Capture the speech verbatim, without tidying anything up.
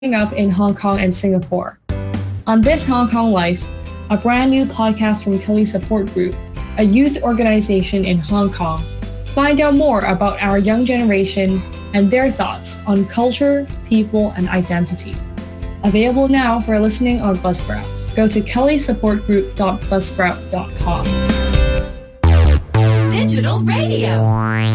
up in Hong Kong and Singapore. On This Hong Kong Life, a brand new podcast from Kelly Support Group, a youth organization in Hong Kong, find out more about our young generation and their thoughts on culture, people, and identity. Available now for listening on Buzzsprout. Go to kelly support group dot buzzsprout dot com. Digital radio.